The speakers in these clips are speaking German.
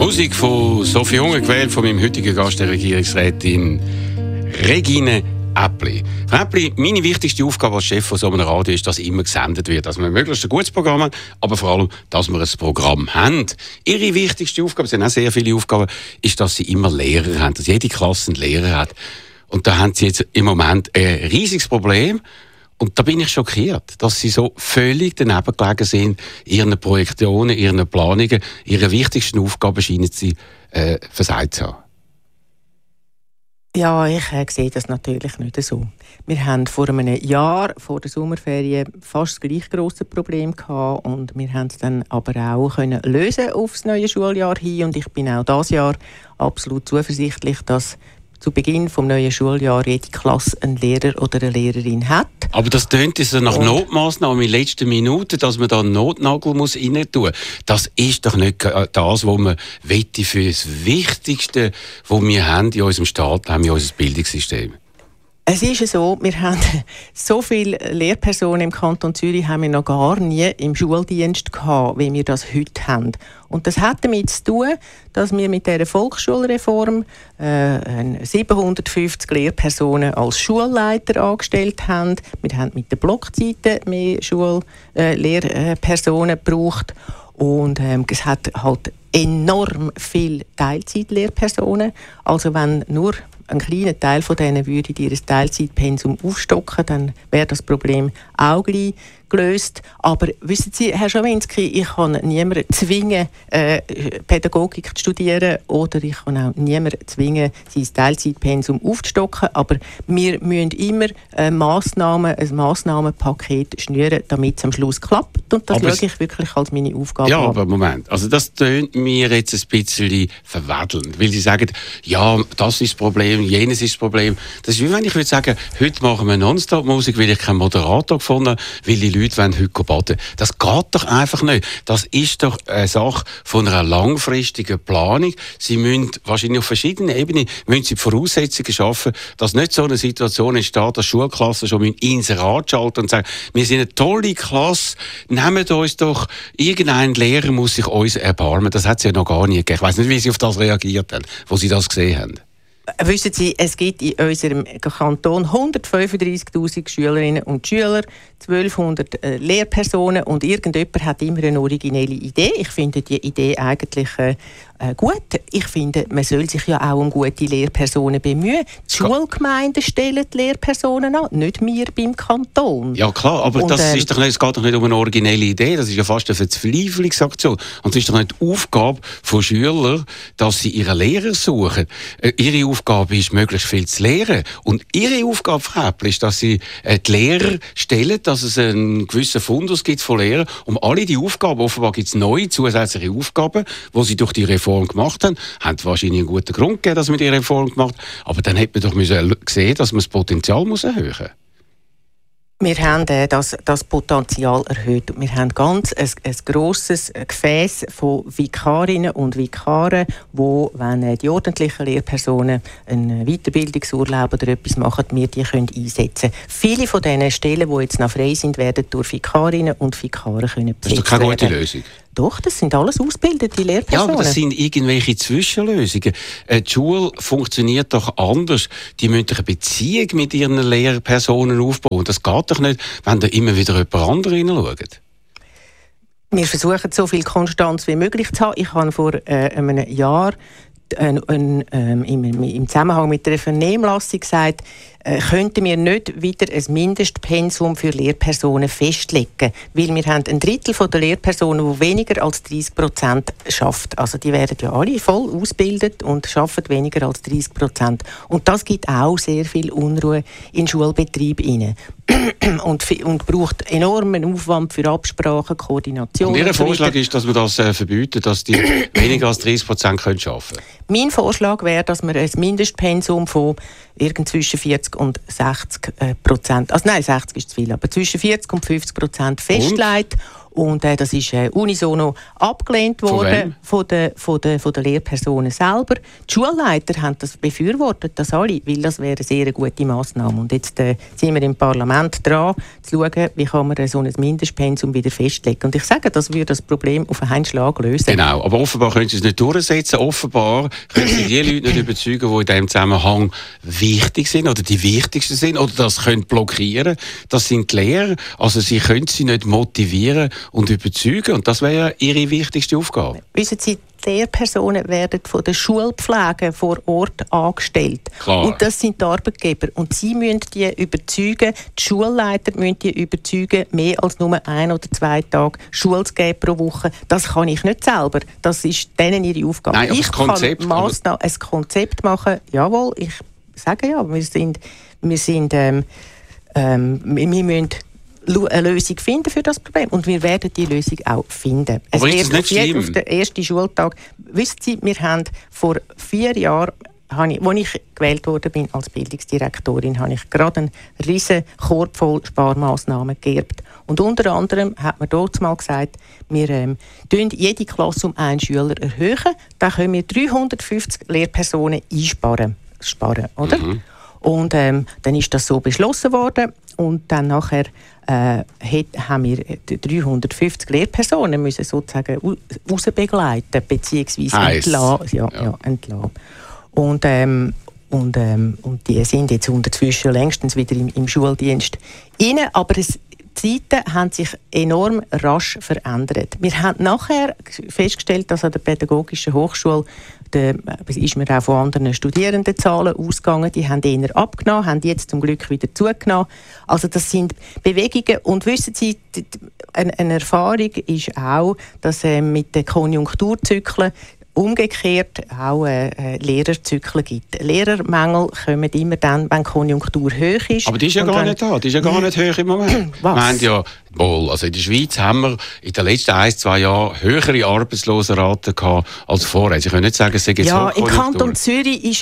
Musik von Sophie Junge, gewählt von meinem heutigen Gast, der Regierungsrätin Regine Äppli. Frau Äppli, meine wichtigste Aufgabe als Chef von so einem Radio ist, dass immer gesendet wird, dass wir möglichst ein gutes Programm haben, aber vor allem, dass wir ein Programm haben. Ihre wichtigste Aufgabe, es sind auch sehr viele Aufgaben, ist, dass Sie immer Lehrer haben, dass jede Klasse einen Lehrer hat. Und da haben Sie jetzt im Moment ein riesiges Problem. Und da bin ich schockiert, dass Sie so völlig daneben gelegen sind, Ihren Projektionen, Ihren Planungen, Ihre wichtigsten Aufgaben scheinen Sie versagt zu haben. Ja, ich sehe das natürlich nicht so. Wir haben vor einem Jahr, vor der Sommerferien, fast das gleich grosse Problem gehabt und wir haben es dann aber auch können lösen aufs neue Schuljahr hin. Und ich bin auch dieses Jahr absolut zuversichtlich, dass zu Beginn des neuen Schuljahres jede Klasse einen Lehrer oder eine Lehrerin hat. Aber das tönt so nach Notmaßnahmen in letzten Minuten, dass man da einen Notnagel rein tun muss. Das ist doch nicht das, was man wette für das Wichtigste, was wir haben in unserem Staat, in unserem Bildungssystem. Es ist so, wir haben so viele Lehrpersonen im Kanton Zürich haben wir noch gar nie im Schuldienst gehabt, wie wir das heute haben. Und das hat damit zu tun, dass wir mit dieser Volksschulreform 750 Lehrpersonen als Schulleiter angestellt haben. Wir haben mit den Blockzeiten mehr Lehrpersonen gebraucht. Und es hat halt enorm viele Teilzeitlehrpersonen. Also wenn nur ein kleiner Teil von denen würde ihr Teilzeitpensum aufstocken, dann wäre das Problem auch gleich gelöst. Aber wissen Sie, Herr Schawinski, ich kann niemanden zwingen, Pädagogik zu studieren, oder ich kann auch niemanden zwingen, sein Teilzeitpensum aufzustocken. Aber wir müssen immer ein Massnahmenpaket schnüren, damit es am Schluss klappt. Und das schaue ich wirklich als meine Aufgabe an. Ja, aber Moment. Also das tönt mir jetzt ein bisschen verwädelnd, weil Sie sagen, ja, das ist das Problem, jenes ist das Problem. Das ist wie wenn ich würde sagen, heute machen wir Nonstop-Musik, weil ich keinen Moderator gefunden habe, weil die Leute wollen heute baden. Das geht doch einfach nicht. Das ist doch eine Sache von einer langfristigen Planung. Sie müssen wahrscheinlich auf verschiedenen Ebenen die Voraussetzungen schaffen, dass nicht so eine Situation entsteht, dass Schulklassen schon mit Inserat schalten und sagen, wir sind eine tolle Klasse, nehmt uns doch, irgendein Lehrer muss sich uns erbarmen. Das hat es ja noch gar nie gegeben. Ich weiss nicht, wie Sie auf das reagiert haben, wo Sie das gesehen haben. Wissen Sie, es gibt in unserem Kanton 135'000 Schülerinnen und Schüler, 1200 Lehrpersonen und irgendjemand hat immer eine originelle Idee. Ich finde die Idee eigentlich gut. Ich finde, man soll sich ja auch um gute Lehrpersonen bemühen. Die Schulgemeinden stellen die Lehrpersonen an, nicht wir beim Kanton. Ja klar, aber das ist doch nicht, es geht doch nicht um eine originelle Idee, das ist ja fast eine Verzweiflungsaktion. Und es ist doch nicht die Aufgabe von Schülern, dass sie ihre Lehrer suchen. Ihre Aufgabe ist, möglichst viel zu lehren. Und Ihre Aufgabe, Frau Äppli, ist, dass Sie die Lehrer stellen, dass es einen gewissen Fundus gibt von Lehrern. Um alle die Aufgaben, offenbar gibt es neue zusätzliche Aufgaben, die Sie durch die Reform gemacht haben. Haben wahrscheinlich einen guten Grund gegeben, dass man die Reform gemacht hat. Aber dann hätte man doch gesehen, dass man das Potenzial erhöhen muss. Wir haben das Potenzial erhöht. Wir haben ganz ein grosses Gefäß von Vikarinnen und Vikaren, wo, wenn die ordentlichen Lehrpersonen einen Weiterbildungsurlaub oder etwas machen, wir die können einsetzen können. Viele von diesen Stellen, die jetzt noch frei sind, werden durch Vikarinnen und Vikare besetzt werden. Das ist doch keine gute Lösung. Doch, das sind alles ausgebildete Lehrpersonen. Ja, aber das sind irgendwelche Zwischenlösungen. Die Schule funktioniert doch anders. Die müssen eine Beziehung mit ihren Lehrpersonen aufbauen. Das geht doch nicht, wenn da immer wieder jemand anderes hineinschaut. Wir versuchen, so viel Konstanz wie möglich zu haben. Ich habe vor einem Jahr im Zusammenhang mit der Vernehmlassung gesagt, könnten wir nicht wieder ein Mindestpensum für Lehrpersonen festlegen, weil wir haben ein Drittel der Lehrpersonen, die weniger als 30% schafft. Also die werden ja alle voll ausgebildet und schaffen weniger als 30%. Und das gibt auch sehr viel Unruhe in den Schulbetrieb hinein. und braucht enormen Aufwand für Absprachen, Koordination. Und Ihr Vorschlag ist, dass wir das verbieten, dass die weniger als 30% arbeiten können? Mein Vorschlag wäre, dass wir ein Mindestpensum von zwischen 40 und 60%, also nein, 60 ist zu viel, aber zwischen 40 und 50% festlegt. Und das ist unisono abgelehnt worden von den Lehrpersonen selber. Die Schulleiter haben das befürwortet, das alle, weil das wäre eine sehr gute Massnahme. Und jetzt sind wir im Parlament dran, zu schauen, wie kann man so ein Mindestpensum wieder festlegen. Und ich sage, das würde das Problem auf einen Schlag lösen. Genau, aber offenbar können Sie es nicht durchsetzen. Offenbar können Sie die Leute nicht überzeugen, die in diesem Zusammenhang wichtig sind oder die wichtigsten sind oder das können blockieren. Das sind die Lehrer. Also Sie können sie nicht motivieren und überzeugen. Und das wäre ja Ihre wichtigste Aufgabe. Wissen Sie, die Lehrpersonen werden von den Schulpflegen vor Ort angestellt. Klar. Und das sind die Arbeitgeber. Und sie müssen die überzeugen, die Schulleiter müssen die überzeugen, mehr als nur 1 oder 2 Tage Schule zu geben pro Woche. Das kann ich nicht selber. Das ist denen ihre Aufgabe. Nein, ich kann ein Konzept machen. Jawohl, ich sage ja, wir müssen eine Lösung finden für das Problem. Und wir werden die Lösung auch finden. Aber ist das nicht schlimm? Auf den ersten Schultag. Wissen Sie, wir haben vor 4 Jahren, als ich gewählt worden als Bildungsdirektorin, habe ich gerade einen riesen Korb voll Sparmaßnahmen geerbt. Und unter anderem hat man dort mal gesagt, wir erhöhen jede Klasse um 1 Schüler erhöhen, dann können wir 350 Lehrpersonen einsparen. Oder? Mhm. Und dann ist das so beschlossen worden. Und dann nachher haben wir 350 Lehrpersonen müssen sozusagen rausbegleiten bzw. entlassen. Und die sind jetzt inzwischen längstens wieder im Schuldienst rein. Aber die Zeiten haben sich enorm rasch verändert. Wir haben nachher festgestellt, dass an der Pädagogischen Hochschule ist mir auch von anderen Studierendenzahlen ausgegangen. Die haben eher abgenommen, haben jetzt zum Glück wieder zugenommen. Also das sind Bewegungen. Und wissen Sie, eine Erfahrung ist auch, dass mit den Konjunkturzyklen umgekehrt auch Lehrerzyklen gibt. Lehrermängel kommen immer dann, wenn die Konjunktur hoch ist. Aber die ist ja gar nicht da. Die ist ja gar nicht hoch im Moment. Was? Wir haben ja, also in der Schweiz haben wir in den letzten 1-2 Jahren höhere Arbeitslosenraten gehabt als vorher. Sie können nicht sagen, es sei jetzt Hochkonjunktur. Im Kanton Zürich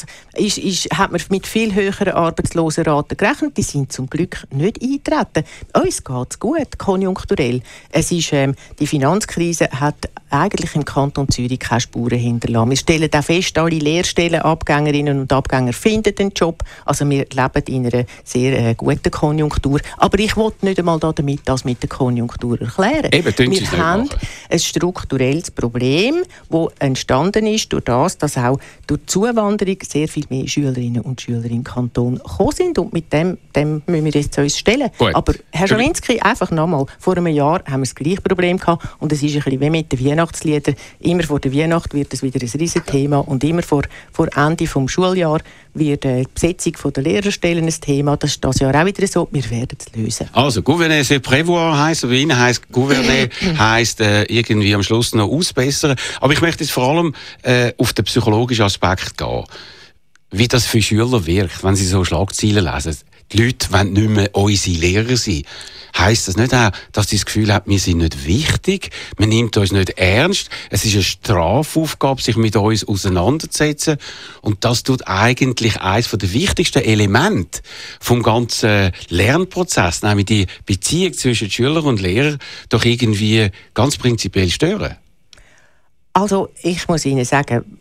hat man mit viel höheren Arbeitslosenraten gerechnet. Die sind zum Glück nicht eingetreten. Uns geht es gut, konjunkturell. Die Finanzkrise hat eigentlich im Kanton Zürich keine Spuren hinterlassen. Wir stellen auch fest, alle Lehrstellenabgängerinnen und Abgänger finden einen Job. Also wir leben in einer sehr guten Konjunktur. Aber ich will nicht einmal damit das mit der Konjunktur erklären. Wir haben ein strukturelles Problem, das entstanden ist durch das, dass auch durch die Zuwanderung sehr viel mehr Schülerinnen und Schüler im Kanton gekommen sind. Und mit dem müssen wir jetzt uns stellen. Gut. Aber Herr Schawinski, einfach nochmal, vor einem Jahr haben wir das gleiche Problem gehabt und es ist ein bisschen wie mit den Weihnachtsliedern. Immer vor der Weihnacht wird es wieder ein riesiges Thema und immer vor Ende des Schuljahres wird die Besetzung der Lehrerstellen ein Thema. Das ist das Jahr auch wieder so. Wir werden es lösen. Also, Gouverner c'est prévoir heisst, aber Ihnen heisst Gouverner heisst irgendwie am Schluss noch ausbessern. Aber ich möchte jetzt vor allem auf den psychologischen Aspekt gehen. Wie das für Schüler wirkt, wenn sie so Schlagzeilen lesen. Die Leute wollen nicht mehr unsere Lehrer sein. Heisst das nicht auch, dass sie das Gefühl haben, wir sind nicht wichtig, man nimmt uns nicht ernst, es ist eine Strafaufgabe, sich mit uns auseinanderzusetzen und das tut eigentlich eines der wichtigsten Elemente vom ganzen Lernprozess, nämlich die Beziehung zwischen Schüler und Lehrer, doch irgendwie ganz prinzipiell stören. Also, ich muss Ihnen sagen,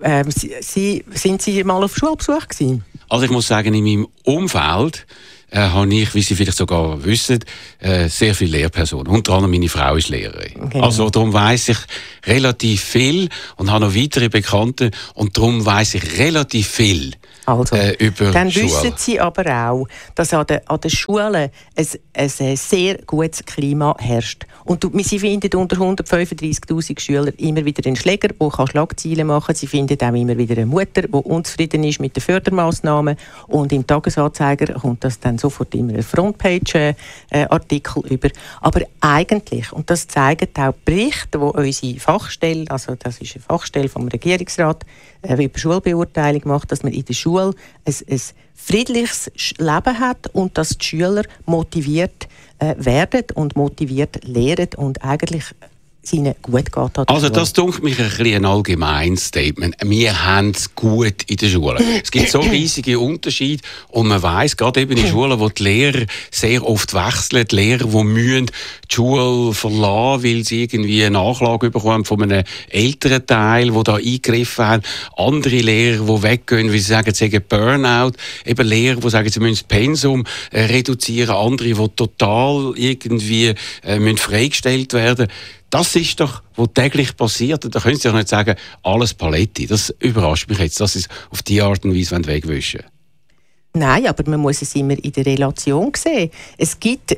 sind Sie mal auf Schulbesuch gewesen? Also ich muss sagen, in meinem Umfeld habe ich, wie Sie vielleicht sogar wissen, sehr viele Lehrpersonen. Unter anderem meine Frau ist Lehrerin. Okay. Also darum weiss ich relativ viel und habe noch weitere Bekannte und darum weiss ich relativ viel über dann Schule. Wissen Sie aber auch, dass an den Schulen ein sehr gutes Klima herrscht. Und Sie finden unter 135'000 Schülern immer wieder einen Schläger, der Schlagzeilen machen kann. Sie finden auch immer wieder eine Mutter, die unzufrieden ist mit den Fördermaßnahmen. Und im Tagesanzeiger kommt das dann sofort immer ein Frontpage-Artikel über. Aber eigentlich, und das zeigen auch Berichte, die unsere Fachstelle, also das ist eine Fachstelle vom Regierungsrat, über Schulbeurteilung macht, dass man in der Schule ein friedliches Leben hat und dass die Schüler motiviert werden und motiviert lehren und eigentlich ihnen gut geht. Also das dünkt mich ein allgemeines Statement. Wir haben es gut in der Schule. Es gibt so riesige Unterschiede und man weiss, gerade eben in Schulen, wo die Lehrer sehr oft wechseln, die Lehrer, die müssen die Schule verlassen, weil sie irgendwie eine Nachlage bekommen von einem älteren Teil, der da eingegriffen hat. Andere Lehrer, die weggehen, weil sie sagen, sie sagen Burnout. Eben Lehrer, die sagen, sie müssen das Pensum reduzieren. Andere, die total irgendwie müssen freigestellt werden. Das ist doch, was täglich passiert. Und da können Sie doch nicht sagen, alles Paletti. Das überrascht mich jetzt, dass Sie es auf diese Art und Weise wegwischen wollen. Nein, aber man muss es immer in der Relation sehen. Es gibt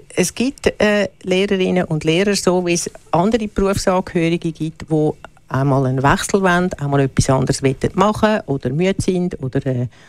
Lehrerinnen und Lehrer, so wie es andere Berufsangehörige gibt, die einmal einen Wechsel wollen, einmal etwas anderes machen oder müde sind oder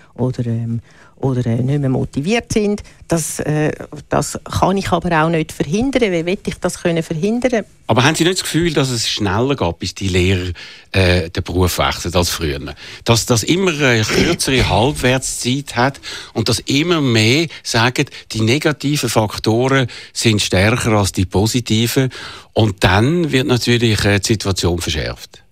nicht mehr motiviert sind. Das kann ich aber auch nicht verhindern. Wie will ich das verhindern? Aber haben Sie nicht das Gefühl, dass es schneller geht, bis die Lehrer den Beruf wechseln als früher? Dass das immer eine kürzere Halbwertszeit hat und dass immer mehr sagen, die negativen Faktoren sind stärker als die positiven. Und dann wird natürlich die Situation verschärft.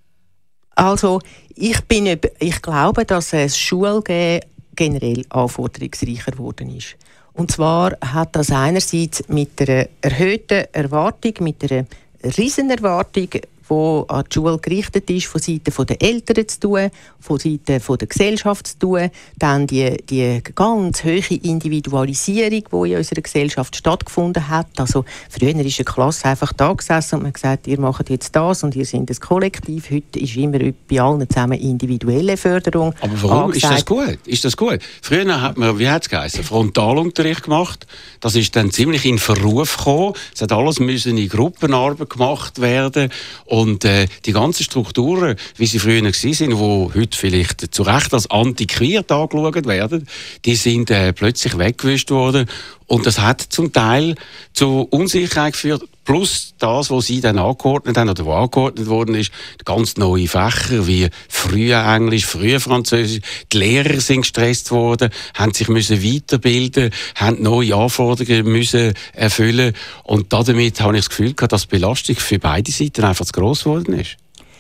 Also, ich glaube, dass das Schulgehen generell anforderungsreicher geworden ist. Und zwar hat das einerseits mit einer erhöhten Erwartung, mit einer Riesenerwartung, die an die Schule gerichtet ist, von Seiten der Eltern zu tun, von Seiten der Gesellschaft zu tun, dann die ganz hohe Individualisierung, die in unserer Gesellschaft stattgefunden hat. Also früher ist eine Klasse einfach da gesessen und man hat gesagt, ihr macht jetzt das und ihr seid ein Kollektiv. Heute ist immer bei allen zusammen individuelle Förderung. Aber warum ist das gut? Ist das gut? Früher hat man, wie hat es geheißen, Frontalunterricht gemacht. Das ist dann ziemlich in Verruf gekommen. Es hat alles müssen in Gruppenarbeit gemacht werden. Und die ganzen Strukturen, wie sie früher waren, die heute vielleicht zu Recht als antiquiert angeschaut werden, die sind plötzlich weggewischt worden. Und das hat zum Teil zu Unsicherheit geführt. Plus das, was sie dann angeordnet haben, oder was angeordnet worden ist, ganz neue Fächer wie früher Englisch, früher Französisch. Die Lehrer sind gestresst worden, haben sich müssen weiterbilden, haben neue Anforderungen müssen erfüllen. Und damit habe ich das Gefühl gehabt, dass die Belastung für beide Seiten einfach zu gross geworden ist.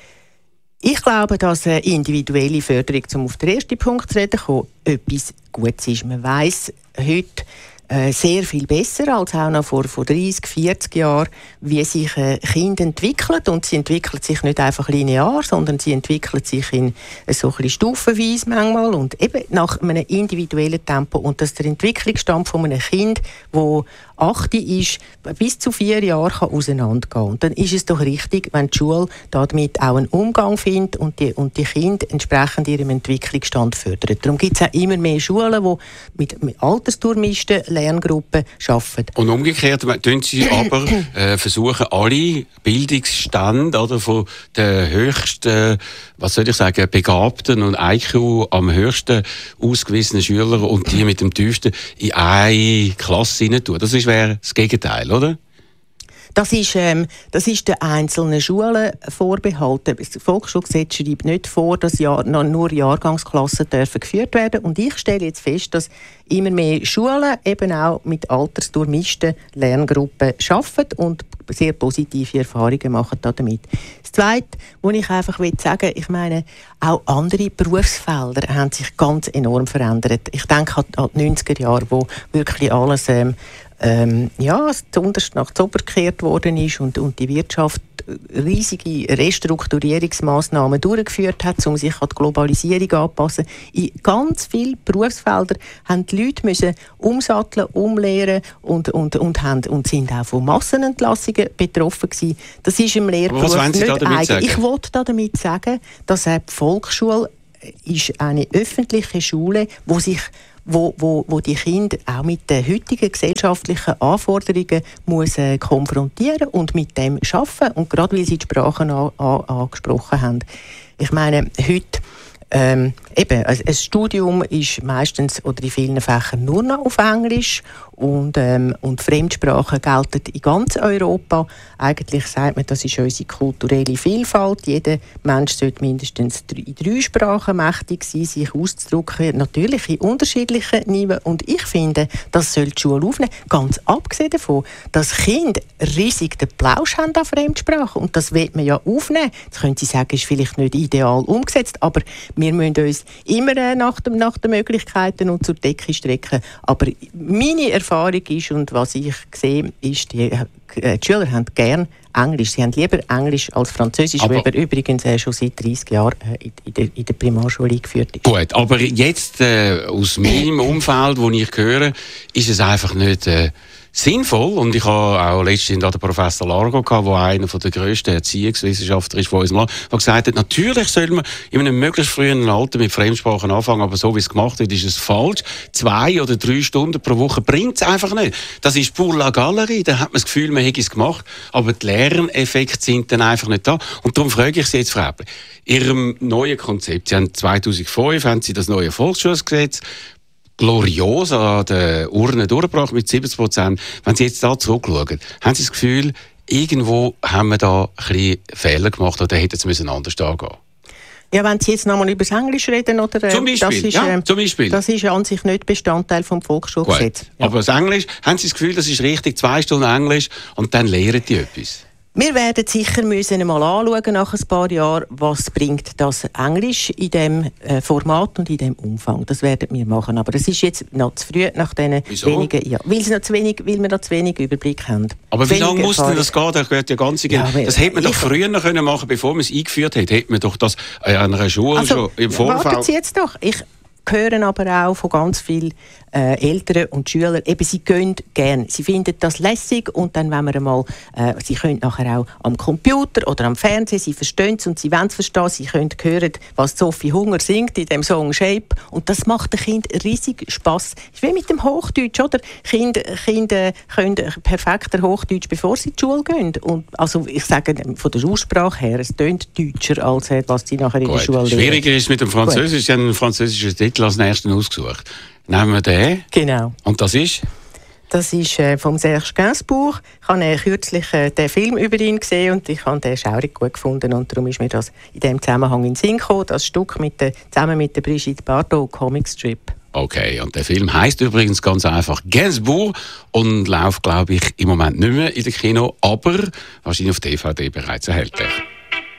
Ich glaube, dass eine individuelle Förderung, um auf den ersten Punkt zu reden, etwas Gutes ist. Man weiss heute sehr viel besser als auch noch vor 30, 40 Jahren, wie sich ein Kind entwickelt. Und sie entwickelt sich nicht einfach linear, sondern sie entwickelt sich in so ein bisschen stufenweise manchmal und eben nach einem individuellen Tempo. Und dass der Entwicklungsstand von einem Kind, das 8 ist, bis zu 4 Jahren kann auseinandergehen. Und dann ist es doch richtig, wenn die Schule damit auch einen Umgang findet und die Kinder entsprechend ihrem Entwicklungsstand fördert. Darum gibt es auch immer mehr Schulen, die mit altersdurchmischten Lerngruppen arbeiten. Und umgekehrt tun sie aber versuchen, alle Bildungsstände oder, von den höchsten, Begabten und IQ am höchsten ausgewiesenen Schülern und die mit dem tiefsten in eine Klasse hinein tun. Das wäre das Gegenteil, oder? Das ist den einzelnen Schulen vorbehalten. Das Volksschulgesetz schreibt nicht vor, dass nur Jahrgangsklassen dürfen geführt werden. Und ich stelle jetzt fest, dass immer mehr Schulen eben auch mit altersdurchmischten Lerngruppen arbeiten und sehr positive Erfahrungen machen damit. Das Zweite, was ich einfach sagen will, ich meine, auch andere Berufsfelder haben sich ganz enorm verändert. Ich denke an die 90er Jahre, wo wirklich alles zuunterst nach Zober gekehrt worden ist und die Wirtschaft riesige Restrukturierungsmaßnahmen durchgeführt hat, um sich an die Globalisierung anzupassen. In ganz vielen Berufsfeldern haben die Leute müssen umsatteln, umlehren und sind auch von Massenentlassungen betroffen gewesen. Das ist im Lehrberuf nicht eigen. Ich wollte damit sagen, dass die Volksschule ist eine öffentliche Schule, wo die Kinder auch mit den heutigen gesellschaftlichen Anforderungen muss konfrontieren und mit dem arbeiten. Und gerade weil Sie die Sprachen angesprochen haben. Ich meine, heute ein Studium ist meistens oder in vielen Fächern nur noch auf Englisch und Fremdsprachen gelten in ganz Europa. Eigentlich sagt man, das ist unsere kulturelle Vielfalt. Jeder Mensch sollte mindestens in 3 Sprachen mächtig sein, sich auszudrücken, natürlich in unterschiedlichen Niveaus. Und ich finde, das soll die Schule aufnehmen. Ganz abgesehen davon, dass Kinder riesig den Plausch haben an Fremdsprachen. Und das will man ja aufnehmen. Jetzt können Sie sagen, ist vielleicht nicht ideal umgesetzt, aber wir müssen uns immer nach den Möglichkeiten und zur Decke strecken. Aber meine Erfahrung ist, und was ich sehe, ist, die Schüler haben gern Englisch. Sie haben lieber Englisch als Französisch, aber übrigens schon seit 30 Jahren in der Primarschule eingeführt ist. Gut, aber jetzt aus meinem Umfeld, wo ich höre, ist es einfach nicht sinnvoll. Und ich habe auch letztens den Professor Largo gehabt, der einer der grössten Erziehungswissenschaftler ist von unserem Land, der gesagt hat, natürlich soll man in einem möglichst frühen Alter mit Fremdsprachen anfangen, aber so wie es gemacht wird, ist es falsch. 2 oder 3 Stunden pro Woche bringt es einfach nicht. Das ist pour la Galerie, da hat man das Gefühl, man hätte es gemacht, aber die Lerneffekte sind dann einfach nicht da. Und darum frage ich Sie jetzt, Frau Äppli, Ihrem neuen Konzept, Sie haben 2005 haben Sie das neue Volksschulgesetz glorios an der Urne durchgebracht mit 70%. Wenn Sie jetzt da zurückschauen, haben Sie das Gefühl, irgendwo haben wir da ein bisschen Fehler gemacht oder hätten Sie anders angehen? Ja, wenn Sie jetzt nochmal über das Englisch reden, oder? Zum Beispiel, zum Beispiel. Das ist an sich nicht Bestandteil vom Volksschulgesetz. Ja. Aber das Englisch, haben Sie das Gefühl, das ist richtig, 2 Stunden Englisch und dann lehren die etwas? Wir werden sicher einmal anschauen, nach ein paar Jahren, was bringt das Englisch in diesem Format und in diesem Umfang. Das werden wir machen. Aber es ist jetzt noch zu früh nach diesen wenigen Jahren. Weil wir noch zu wenig Überblick haben. Aber wie lange muss denn das gehen? Das gehört ja ganz das hätte man doch früher noch machen können, bevor man es eingeführt hat. Hätte man doch das an einer Schule schon im Vorfeld... Warten Sie jetzt doch. Ich höre aber auch von ganz vielen Eltern und Schülern, eben, sie gehen gerne, sie finden das lässig und dann, wenn wir einmal, sie können nachher auch am Computer oder am Fernsehen, sie verstehen es und sie wollen es verstehen, sie können hören, was Sophie Hunger singt in dem Song «Shape» und das macht den Kindern riesig Spass. Ist wie mit dem Hochdeutsch, oder? Kinder können perfekter Hochdeutsch, bevor sie in die Schule gehen. Und, also ich sage, von der Aussprache her, es tönt deutscher, als was sie nachher in der Schule lernen. Schwieriger ist mit dem Französisch, sie haben einen französischen Titel als nächsten ausgesucht. Nehmen wir den. Genau. Und das ist? Das ist vom Serge Gainsbourg. Ich habe kürzlich den Film über ihn gesehen und ich habe den schaurig gut gefunden und darum ist mir das in diesem Zusammenhang in den Sinn gekommen, das Stück zusammen mit der Brigitte Bardot, Comicstrip. Okay, und der Film heisst übrigens ganz einfach Gainsbourg und läuft, glaube ich, im Moment nicht mehr in den Kino, aber wahrscheinlich auf DVD bereits erhältlich.